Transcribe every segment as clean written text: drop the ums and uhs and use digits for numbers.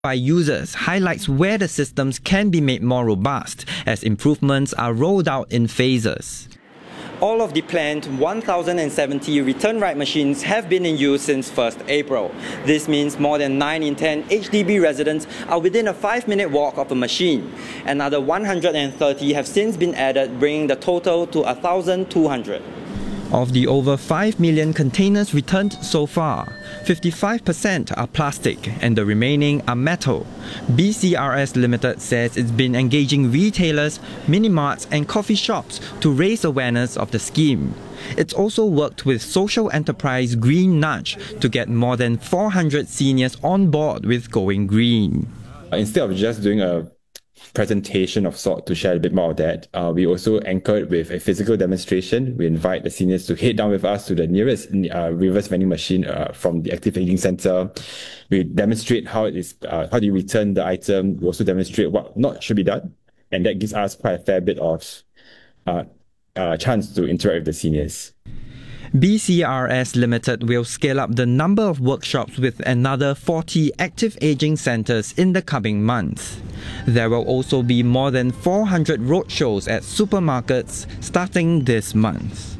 by users highlights where the systems can be made more robust as improvements are rolled out in phases. All of the planned 1,070 return ride machines have been in use since 1st April. This means more than 9 in 10 HDB residents are within a 5-minute walk of a machine. Another 130 have since been added, bringing the total to 1,200. Of the over 5 million containers returned so far, 55% are plastic and the remaining are metal. BCRS Limited says it's been engaging retailers, mini-marts and coffee shops to raise awareness of the scheme. It's also worked with social enterprise Green Nudge to get more than 400 seniors on board with going green. Instead of just doing a presentation of sort to share a bit more of that, we also anchored with a physical demonstration. We invite the seniors to head down with us to the nearest reverse vending machine from the Active Aging Centre. We demonstrate how it is, how do you return the item. We also demonstrate what not should be done, and that gives us quite a fair bit of chance to interact with the seniors. BCRS Limited will scale up the number of workshops with another 40 active aging centres in the coming months. There will also be more than 400 roadshows at supermarkets starting this month.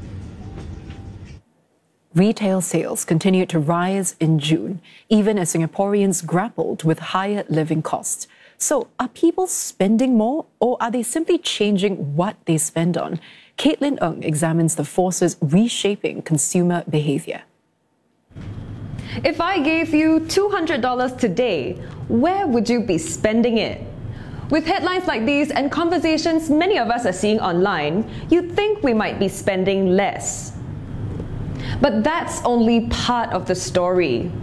Retail sales continued to rise in June, even as Singaporeans grappled with higher living costs. So, are people spending more, or are they simply changing what they spend on? Caitlin Ng examines the forces reshaping consumer behaviour. If I gave you $200 today, where would you be spending it? With headlines like these and conversations many of us are seeing online, you'd think we might be spending less. But that's only part of the story.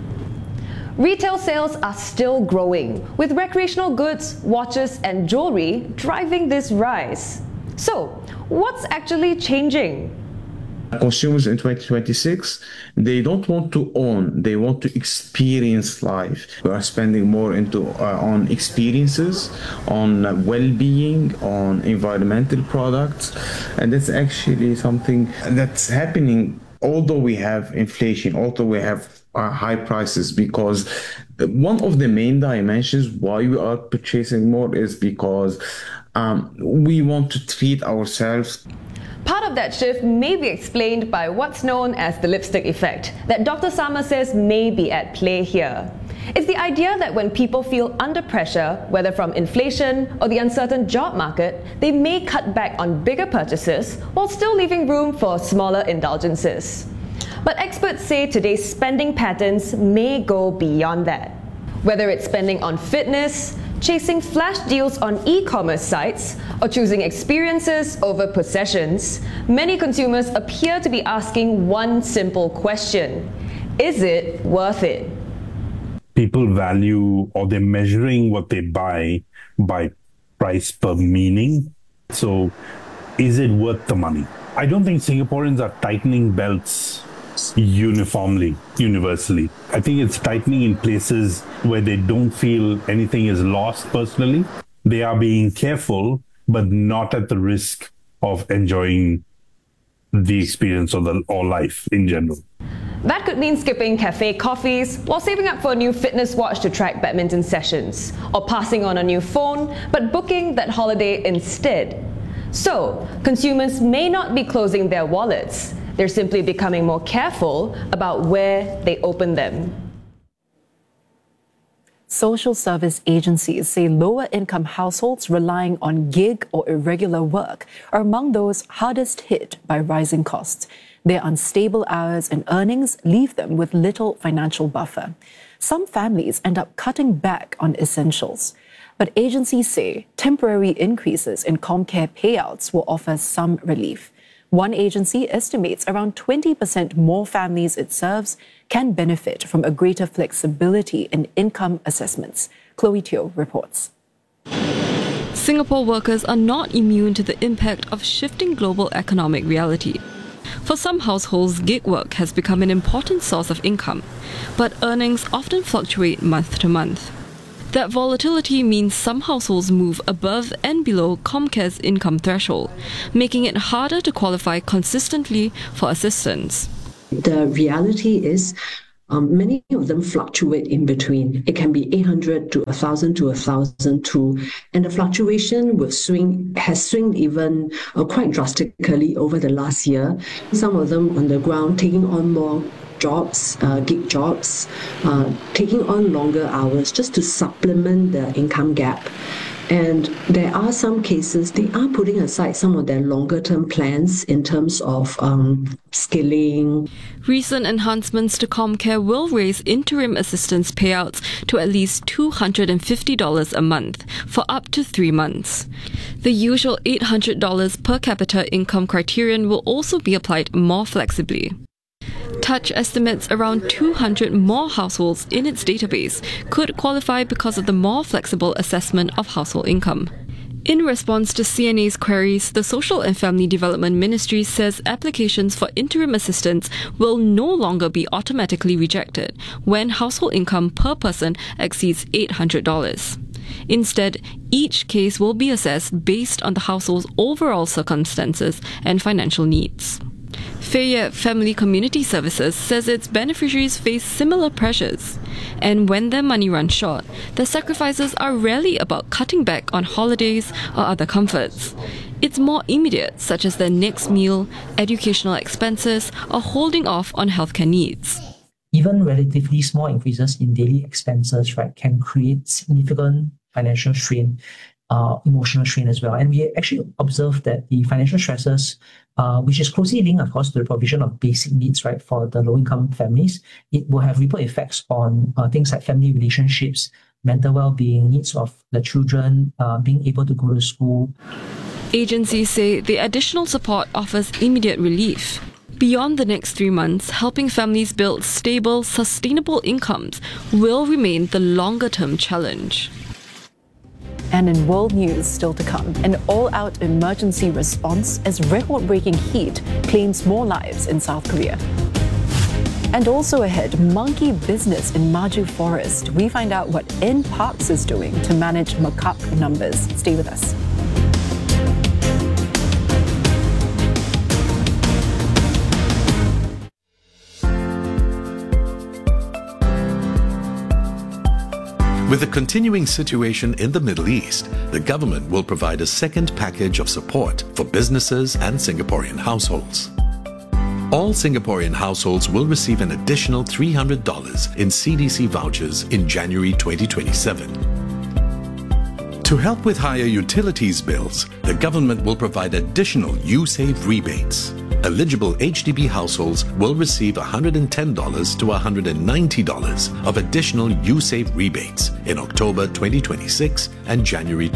Retail sales are still growing, with recreational goods, watches and jewellery driving this rise. So, what's actually changing? Consumers in 2026, they don't want to own, they want to experience life. We are spending more on experiences, on well-being, on environmental products, and that's actually something that's happening although we have inflation, although we have high prices, because one of the main dimensions why we are purchasing more is because we want to treat ourselves. Part of that shift may be explained by what's known as the lipstick effect that Dr. Sama says may be at play here. It's the idea that when people feel under pressure, whether from inflation or the uncertain job market, they may cut back on bigger purchases while still leaving room for smaller indulgences. But experts say today's spending patterns may go beyond that. Whether it's spending on fitness, chasing flash deals on e-commerce sites, or choosing experiences over possessions, many consumers appear to be asking one simple question: is it worth it? People value, or they're measuring what they buy by price per meaning. So, is it worth the money? I don't think Singaporeans are tightening belts universally. I think it's tightening in places where they don't feel anything is lost personally. They are being careful, but not at the risk of enjoying the experience or life in general. That could mean skipping cafe coffees while saving up for a new fitness watch to track badminton sessions, or passing on a new phone but booking that holiday instead. So, consumers may not be closing their wallets. They're simply becoming more careful about where they open them. Social service agencies say lower-income households relying on gig or irregular work are among those hardest hit by rising costs. Their unstable hours and earnings leave them with little financial buffer. Some families end up cutting back on essentials. But agencies say temporary increases in ComCare payouts will offer some relief. One agency estimates around 20% more families it serves can benefit from a greater flexibility in income assessments. Chloe Teo reports. Singapore workers are not immune to the impact of shifting global economic reality. For some households, gig work has become an important source of income, but earnings often fluctuate month to month. That volatility means some households move above and below ComCare's income threshold, making it harder to qualify consistently for assistance. The reality is many of them fluctuate in between. It can be 800 to 1,000 to 1,002, and the fluctuation has swung even quite drastically over the last year. Some of them on the ground taking on more jobs, gig jobs, taking on longer hours just to supplement the income gap. And there are some cases, they are putting aside some of their longer term plans in terms of skilling. Recent enhancements to ComCare will raise interim assistance payouts to at least $250 a month for up to 3 months. The usual $800 per capita income criterion will also be applied more flexibly. Touch estimates around 200 more households in its database could qualify because of the more flexible assessment of household income. In response to CNA's queries, the Social and Family Development Ministry says applications for interim assistance will no longer be automatically rejected when household income per person exceeds $800. Instead, each case will be assessed based on the household's overall circumstances and financial needs. Fayette Family Community Services says its beneficiaries face similar pressures, and when their money runs short, their sacrifices are rarely about cutting back on holidays or other comforts. It's more immediate, such as their next meal, educational expenses, or holding off on healthcare needs. Even relatively small increases in daily expenses, right, can create significant financial strain, emotional strain as well. And we actually observe that the financial stresses, which is closely linked, of course, to the provision of basic needs, right, for the low-income families, it will have ripple effects on things like family relationships, mental well-being, needs of the children, being able to go to school. Agencies say the additional support offers immediate relief. Beyond the next 3 months, helping families build stable, sustainable incomes will remain the longer-term challenge. And in world news still to come, an all-out emergency response as record-breaking heat claims more lives in South Korea. And also ahead, monkey business in Maju Forest. We find out what NParks is doing to manage macaque numbers. Stay with us. With the continuing situation in the Middle East, the government will provide a second package of support for businesses and Singaporean households. All Singaporean households will receive an additional $300 in CDC vouchers in January 2027. To help with higher utilities bills, the government will provide additional USave rebates. Eligible HDB households will receive $110 to $190 of additional USave rebates in October 2026 and January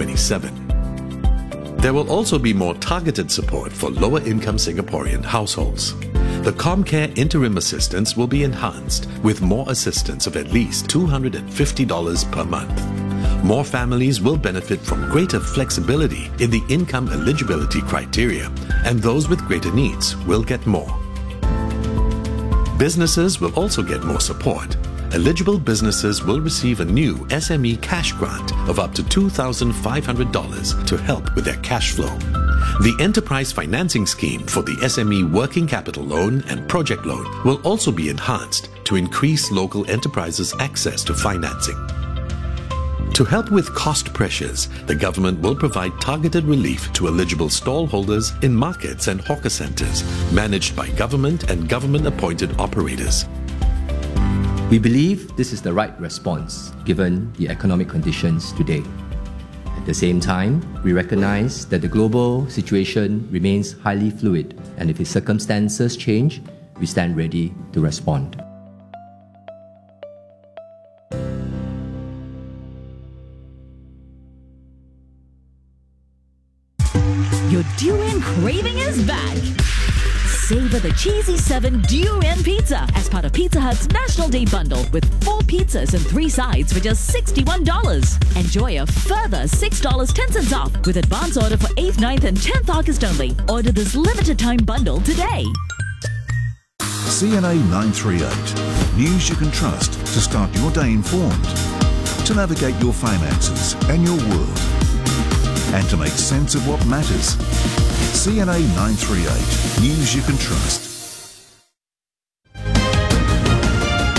2027. There will also be more targeted support for lower-income Singaporean households. The ComCare interim assistance will be enhanced with more assistance of at least $250 per month. More families will benefit from greater flexibility in the income eligibility criteria, and those with greater needs will get more. Businesses will also get more support. Eligible businesses will receive a new SME cash grant of up to $2,500 to help with their cash flow. The Enterprise Financing Scheme for the SME Working Capital Loan and Project Loan will also be enhanced to increase local enterprises' access to financing. To help with cost pressures, the government will provide targeted relief to eligible stallholders in markets and hawker centres managed by government and government-appointed operators. We believe this is the right response given the economic conditions today. At the same time, we recognise that the global situation remains highly fluid, and if its circumstances change, we stand ready to respond. Your durian craving is back. Savor the Cheesy 7 Durian Pizza as part of Pizza Hut's National Day Bundle with 4 pizzas and 3 sides for just $61. Enjoy a further $6.10 off with advance order for 8th, 9th and 10th August only. Order this limited time bundle today. CNA 938. News you can trust to start your day informed. To navigate your finances and your world. And to make sense of what matters. CNA 938. News you can trust.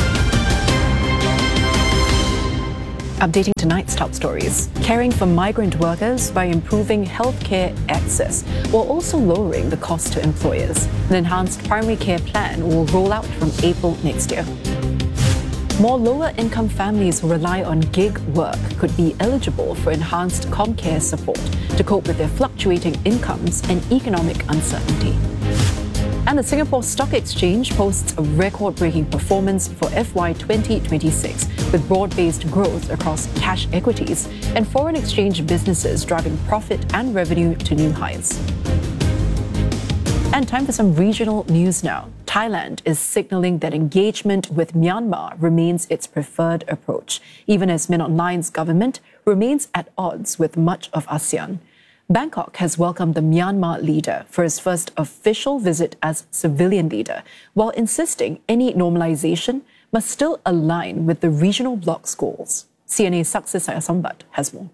Updating tonight's top stories. Caring for migrant workers by improving healthcare access while also lowering the cost to employers. An enhanced primary care plan will roll out from April next year. More lower-income families who rely on gig work could be eligible for enhanced ComCare support to cope with their fluctuating incomes and economic uncertainty. And the Singapore Stock Exchange posts a record-breaking performance for FY 2026, with broad-based growth across cash equities and foreign exchange businesses driving profit and revenue to new highs. And time for some regional news now. Thailand is signaling that engagement with Myanmar remains its preferred approach, even as Min Aung Hlaing's government remains at odds with much of ASEAN. Bangkok has welcomed the Myanmar leader for his first official visit as civilian leader, while insisting any normalization must still align with the regional bloc's goals. CNA's Success Sayasambat has more.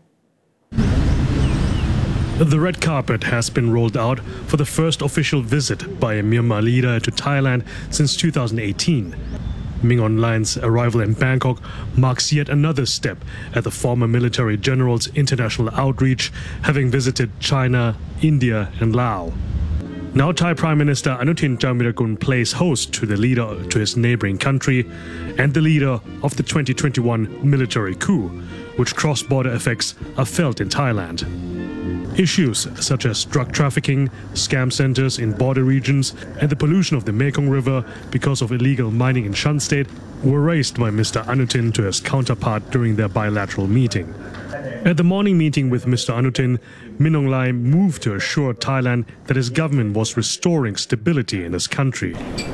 The red carpet has been rolled out for the first official visit by a Myanmar leader to Thailand since 2018. Min Aung Hlaing's arrival in Bangkok marks yet another step at the former military general's international outreach, having visited China, India and Laos. Now Thai Prime Minister Anutin Charnvirakul plays host to the leader to his neighboring country and the leader of the 2021 military coup, which cross-border effects are felt in Thailand. Issues such as drug trafficking, scam centers in border regions, and the pollution of the Mekong River because of illegal mining in Shan State were raised by Mr. Anutin to his counterpart during their bilateral meeting. At the morning meeting with Mr. Anutin, Min Aung Hlaing moved to assure Thailand that his government was restoring stability in his country.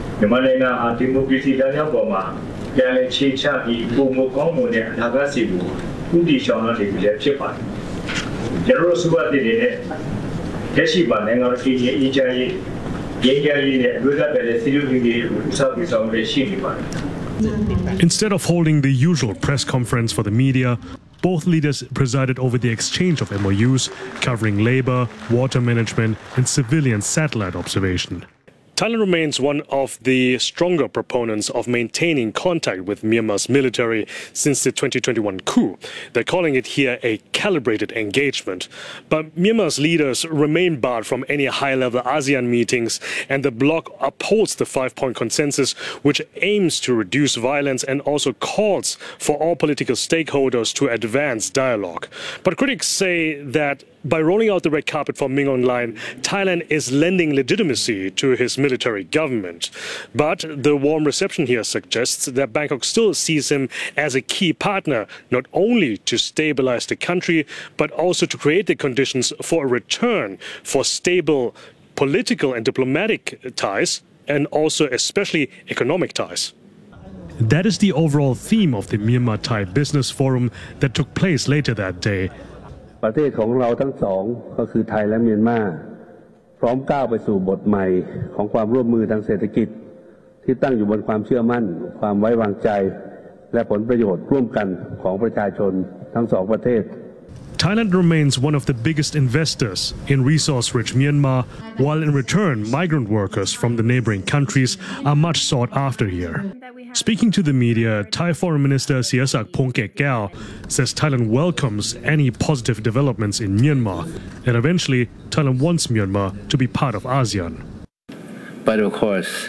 Instead of holding the usual press conference for the media, both leaders presided over the exchange of MOUs covering labor, water management and civilian satellite observation. Thailand remains one of the stronger proponents of maintaining contact with Myanmar's military since the 2021 coup. They're calling it here a calibrated engagement. But Myanmar's leaders remain barred from any high-level ASEAN meetings, and the bloc upholds the 5-point consensus, which aims to reduce violence and also calls for all political stakeholders to advance dialogue. But critics say that by rolling out the red carpet for Min Aung Hlaing, Thailand is lending legitimacy to his military government. But the warm reception here suggests that Bangkok still sees him as a key partner, not only to stabilize the country, but also to create the conditions for a return for stable political and diplomatic ties, and also especially economic ties. That is the overall theme of the Myanmar-Thai Business Forum that took place later that day. ประเทศของเราทั้งสองก็คือไทยและเมียนมาพร้อมก้าวไปสู่บทใหม่ของความร่วมมือทางเศรษฐกิจที่ตั้งอยู่บนความเชื่อมั่นความไว้วางใจและผลประโยชน์ร่วมกันของประชาชนทั้งสองประเทศ Thailand remains one of the biggest investors in resource-rich Myanmar, while in return, migrant workers from the neighboring countries are much sought after here. Speaking to the media, Thai Foreign Minister Sihasak Pongkekgao says Thailand welcomes any positive developments in Myanmar, and eventually, Thailand wants Myanmar to be part of ASEAN. But of course,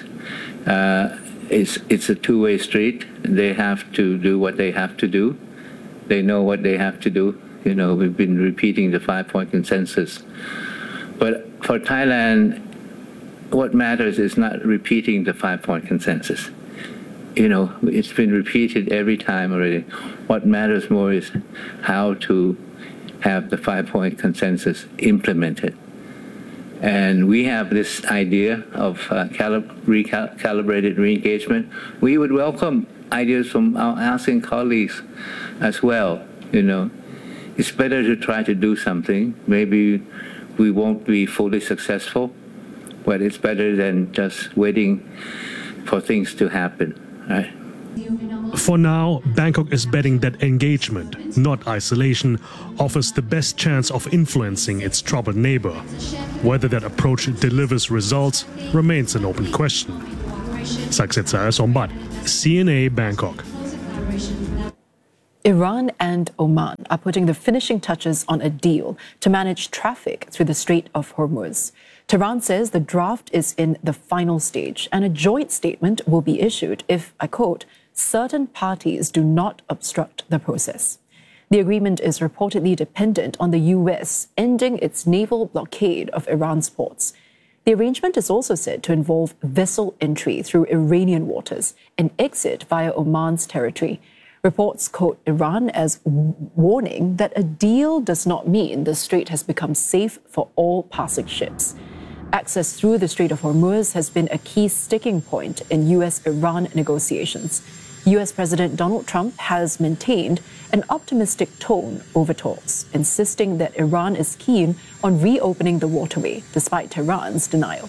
it's a two-way street. They have to do what they have to do. They know what they have to do. You know, we've been repeating the 5-point consensus. But for Thailand, what matters is not repeating the 5-point consensus. You know, it's been repeated every time already. What matters more is how to have the 5-point consensus implemented. And we have this idea of recalibrated re-engagement. We would welcome ideas from our ASEAN colleagues as well, you know. It's better to try to do something. Maybe we won't be fully successful, but it's better than just waiting for things to happen, right? For now, Bangkok is betting that engagement, not isolation, offers the best chance of influencing its troubled neighbor. Whether that approach delivers results remains an open question. Sakset Sayasombat, CNA Bangkok. Iran and Oman are putting the finishing touches on a deal to manage traffic through the Strait of Hormuz. Tehran says the draft is in the final stage and a joint statement will be issued if, I quote, certain parties do not obstruct the process. The agreement is reportedly dependent on the US ending its naval blockade of Iran's ports. The arrangement is also said to involve vessel entry through Iranian waters and exit via Oman's territory. Reports quote Iran as warning that a deal does not mean the strait has become safe for all passing ships. Access through the Strait of Hormuz has been a key sticking point in US-Iran negotiations. US President Donald Trump has maintained an optimistic tone over talks, insisting that Iran is keen on reopening the waterway despite Tehran's denial.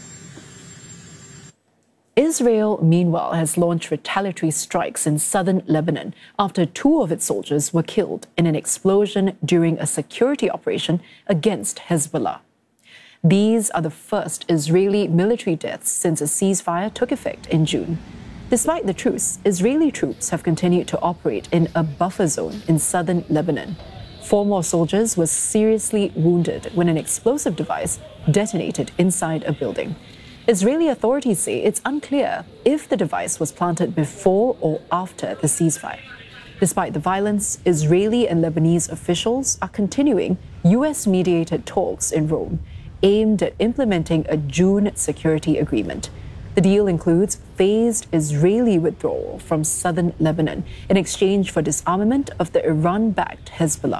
Israel, meanwhile, has launched retaliatory strikes in southern Lebanon after 2 of its soldiers were killed in an explosion during a security operation against Hezbollah. These are the first Israeli military deaths since a ceasefire took effect in June. Despite the truce, Israeli troops have continued to operate in a buffer zone in southern Lebanon. 4 more soldiers were seriously wounded when an explosive device detonated inside a building. Israeli authorities say it's unclear if the device was planted before or after the ceasefire. Despite the violence, Israeli and Lebanese officials are continuing US-mediated talks in Rome aimed at implementing a June security agreement. The deal includes phased Israeli withdrawal from southern Lebanon in exchange for disarmament of the Iran-backed Hezbollah.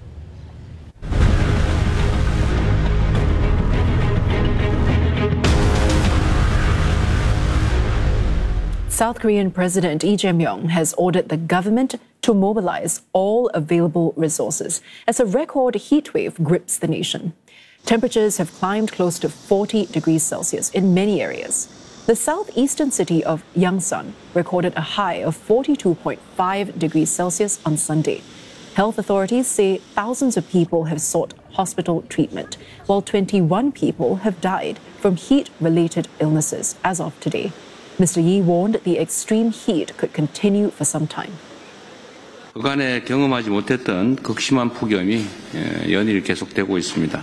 South Korean President Lee Jae-myung has ordered the government to mobilize all available resources as a record heat wave grips the nation. Temperatures have climbed close to 40 degrees Celsius in many areas. The southeastern city of Yangsan recorded a high of 42.5 degrees Celsius on Sunday. Health authorities say thousands of people have sought hospital treatment, while 21 people have died from heat-related illnesses as of today. Mr. Yi warned the extreme heat could continue for some time. 그간에 경험하지 못했던 극심한 폭염이 연일 계속되고 있습니다.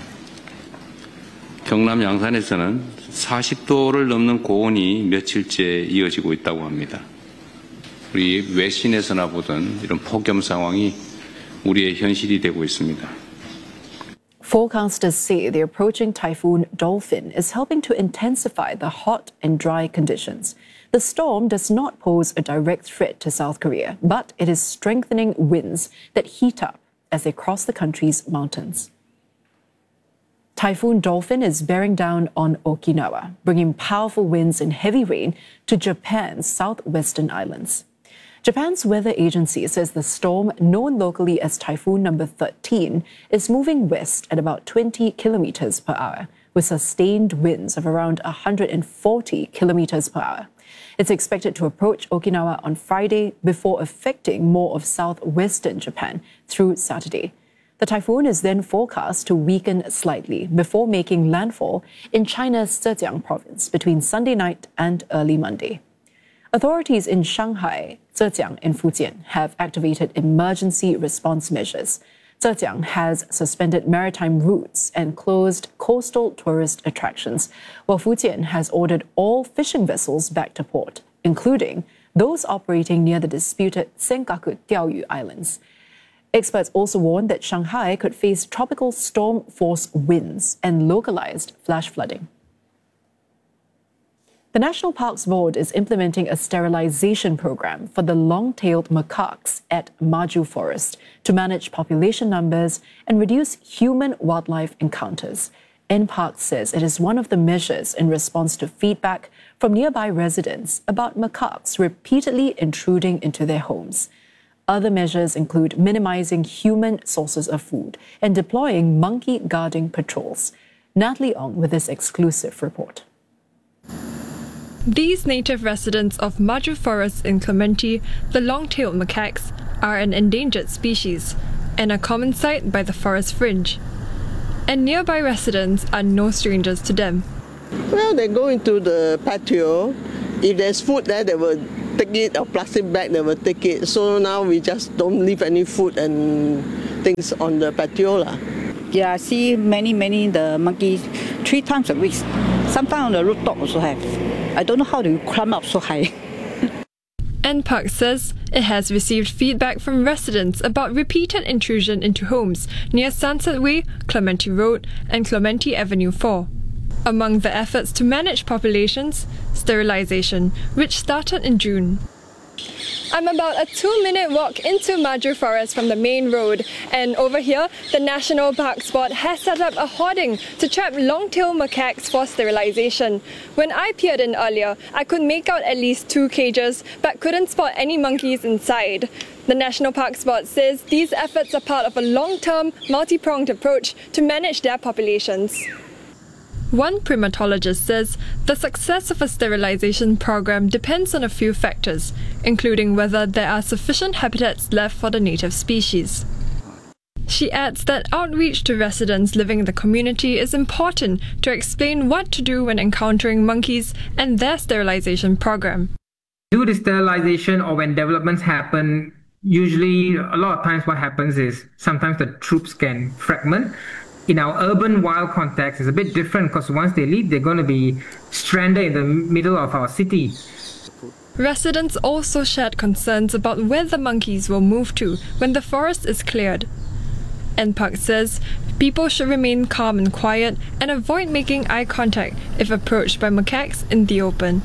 경남 양산에서는 40도를 넘는 고온이 며칠째 이어지고 있다고 합니다. 우리 외신에서나 보던 이런 폭염 상황이 우리의 현실이 되고 있습니다. Forecasters say the approaching typhoon Dolphin is helping to intensify the hot and dry conditions. The storm does not pose a direct threat to South Korea, but it is strengthening winds that heat up as they cross the country's mountains. Typhoon Dolphin is bearing down on Okinawa, bringing powerful winds and heavy rain to Japan's southwestern islands. Japan's weather agency says the storm, known locally as Typhoon number 13, is moving west at about 20 kilometers per hour, with sustained winds of around 140 kilometers per hour. It's expected to approach Okinawa on Friday before affecting more of southwestern Japan through Saturday. The typhoon is then forecast to weaken slightly before making landfall in China's Zhejiang province between Sunday night and early Monday. Authorities in Shanghai, Zhejiang, and Fujian have activated emergency response measures. Zhejiang has suspended maritime routes and closed coastal tourist attractions, while Fujian has ordered all fishing vessels back to port, including those operating near the disputed Senkaku Diaoyu Islands. Experts also warned that Shanghai could face tropical storm force winds and localized flash flooding. The National Parks Board is implementing a sterilization program for the long-tailed macaques at Maju Forest to manage population numbers and reduce human-wildlife encounters. NParks says it is one of the measures in response to feedback from nearby residents about macaques repeatedly intruding into their homes. Other measures include minimizing human sources of food and deploying monkey guarding patrols. Natalie Ong with this exclusive report. These native residents of Maju Forest in Clementi, the long-tailed macaques, are an endangered species and a common sight by the forest fringe. And nearby residents are no strangers to them. Well, they go into the patio. If there's food there, they will take it, or plastic bag, they will take it. So now we just don't leave any food and things on the patio. Yeah, I see many the monkeys 3 times a week. Sometimes on the rooftop also have. I don't know how to climb up so high. NParks says it has received feedback from residents about repeated intrusion into homes near Sunset Way, Clementi Road and Clementi Avenue 4. Among the efforts to manage populations, sterilisation, which started in June. I'm about a 2-minute walk into Maju Forest from the main road, and over here, the National Parks Board has set up a hoarding to trap long-tailed macaques for sterilisation. When I peered in earlier, I could make out at least 2 cages, but couldn't spot any monkeys inside. The National Parks Board says these efforts are part of a long-term, multi-pronged approach to manage their populations. One primatologist says the success of a sterilisation program depends on a few factors, including whether there are sufficient habitats left for the native species. She adds that outreach to residents living in the community is important to explain what to do when encountering monkeys and their sterilisation program. Do the sterilisation or when developments happen, usually a lot of times what happens is sometimes the troops can fragment. In our urban wild context, it's a bit different because once they leave, they're going to be stranded in the middle of our city. Residents also shared concerns about where the monkeys will move to when the forest is cleared. NParks says people should remain calm and quiet and avoid making eye contact if approached by macaques in the open.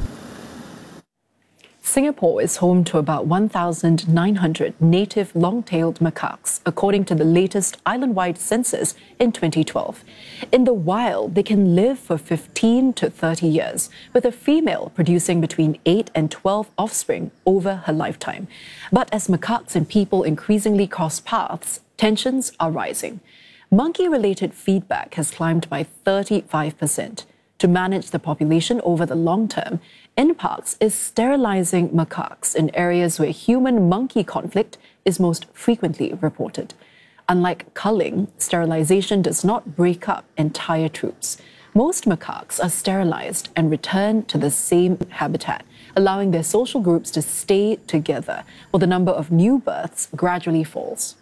Singapore is home to about 1,900 native long-tailed macaques, according to the latest island-wide census in 2012. In the wild, they can live for 15 to 30 years, with a female producing between 8 and 12 offspring over her lifetime. But as macaques and people increasingly cross paths, tensions are rising. Monkey-related feedback has climbed by 35%. To manage the population over the long term, NParks is sterilising macaques in areas where human-monkey conflict is most frequently reported. Unlike culling, sterilisation does not break up entire troops. Most macaques are sterilised and returned to the same habitat, allowing their social groups to stay together, while the number of new births gradually falls.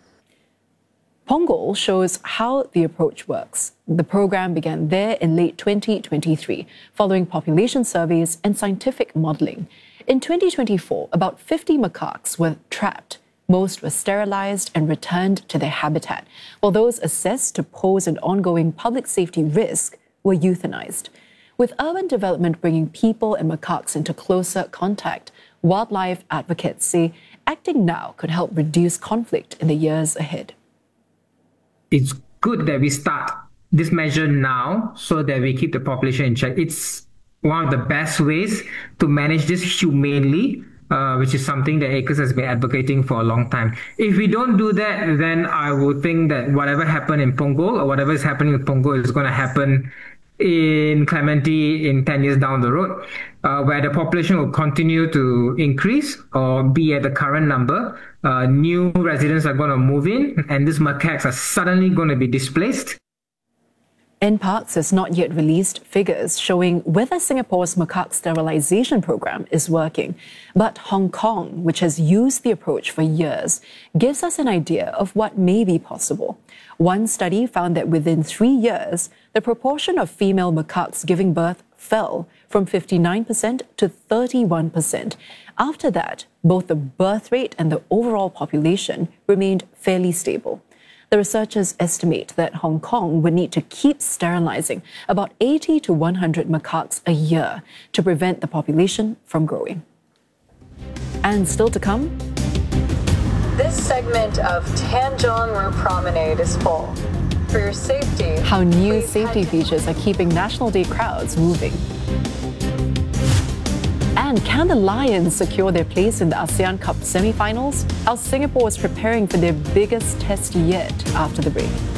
Punggol shows how the approach works. The program began there in late 2023, following population surveys and scientific modelling. In 2024, about 50 macaques were trapped. Most were sterilised and returned to their habitat, while those assessed to pose an ongoing public safety risk were euthanized. With urban development bringing people and macaques into closer contact, wildlife advocates say acting now could help reduce conflict in the years ahead. It's good that we start this measure now so that we keep the population in check. It's one of the best ways to manage this humanely, which is something that ACRES has been advocating for a long time. If we don't do that, then I would think that whatever happened in Punggol or whatever is happening in Punggol is going to happen in Clementi in 10 years down the road, where the population will continue to increase or be at the current number. New residents are going to move in, and these macaques are suddenly going to be displaced. NParks has not yet released figures showing whether Singapore's macaque sterilisation program is working. But Hong Kong, which has used the approach for years, gives us an idea of what may be possible. One study found that within 3 years, the proportion of female macaques giving birth fell from 59% to 31%. After that, both the birth rate and the overall population remained fairly stable. The researchers estimate that Hong Kong would need to keep sterilising about 80 to 100 macaques a year to prevent the population from growing. And still to come, this segment of Tanjong Rhu Promenade is full. For your safety, how new safety features are keeping National Day crowds moving. And can the Lions secure their place in the ASEAN Cup semi-finals? How Singapore is preparing for their biggest test yet after the break.